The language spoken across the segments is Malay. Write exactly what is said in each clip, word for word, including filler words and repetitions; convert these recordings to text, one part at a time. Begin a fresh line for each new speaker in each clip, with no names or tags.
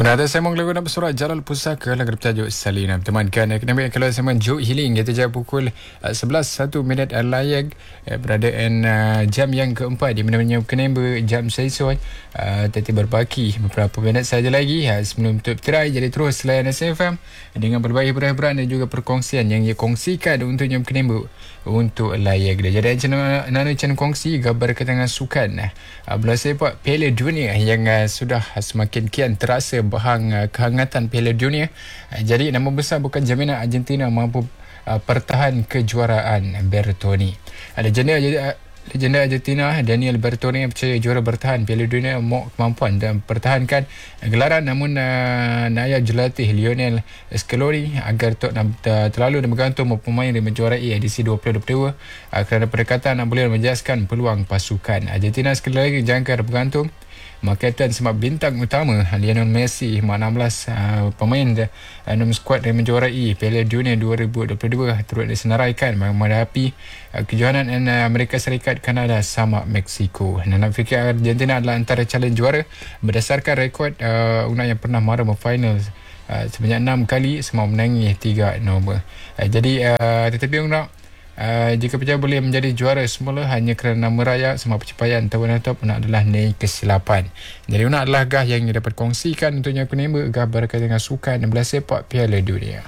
Penata sembang lagu nak bersorak Jalal Pusaka lagu bertajuk Salina. Temankan kena kalau sembang Joke Healing kita jam pukul uh, sebelas satu minit layak uh, beradaan uh, jam yang keempat di mana-mana Kenembur jam sesuai uh, tadi berbaki beberapa minit saja lagi uh, sebelum tutup tirai. Jadi terus layan S F M dengan berbagai hiburan dan juga perkongsian yang ia kongsikan untuk jam Kenembur untuk layak dia. Jadi channel nana channel kongsi gambar ketangan sukan uh, bola sepak Piala Dunia yang uh, sudah semakin kian terasa bahang uh, kehangatan Piala Dunia. Uh, jadi nama besar bukan jaminan Argentina mampu uh, pertahan kejuaraan Bertoni. Ada uh, legenda uh, legenda Argentina Daniel Bertoni percaya juara bertahan Piala Dunia mau kemampuan dan pertahankan gelaran, namun uh, naya jelatih Lionel Scaloni agar tak uh, terlalu bergantung pemain yang menjuarai edisi dua ribu dua puluh dua uh, kerana pendekatan yang boleh menjaskan peluang pasukan Argentina. Sekali lagi jangka bergantung Makaitan sebab bintang utama Lionel Messi enam belas uh, pemain enam uh, skuad yang menjuarai Piala Dunia dua ribu dua puluh dua turut disenaraikan menghadapi uh, kejohanan uh, Amerika Serikat, Kanada sama Mexico. Dan nak fikir Argentina adalah antara calon juara berdasarkan rekod uh, Una yang pernah merambah final uh, sebanyak enam kali semua menangi tiga nombor. Uh, jadi uh, tetapi Una Uh, jika pecah boleh menjadi juara semula hanya kerana meraya semua pencapaian tahun top Una adalah naik kesilapan. Jadi Una adalah gah yang dapat kongsikan untuknya Kenembur gah berkaitan dengan sukan dan bola sepak Piala Dunia.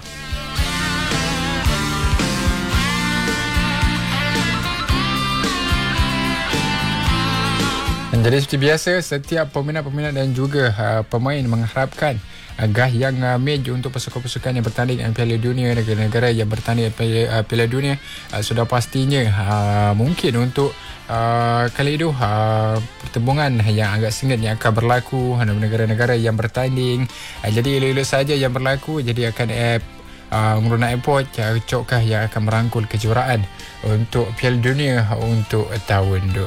Dan jadi seperti biasa setiap peminat-peminat dan juga uh, pemain mengharapkan agah yang uh, maju untuk pasukan-pasukan yang bertanding dalam Piala Dunia, negara-negara yang bertanding Piala, uh, Piala Dunia uh, sudah pastinya uh, mungkin untuk uh, kali itu uh, pertembungan yang agak sengit yang akan berlaku dalam negara-negara yang bertanding. Uh, jadi elok-elok saja yang berlaku, jadi akan uh, uh, Nguruna Airport uh, cokkah yang akan merangkul kejuaraan untuk Piala Dunia untuk tahun itu.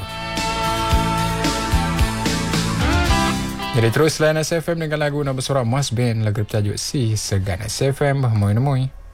Jadi terus layan S F M dengan lagu nak bersorak Mas Ben lagu bertajuk Si Segan. S F M, moi-moi.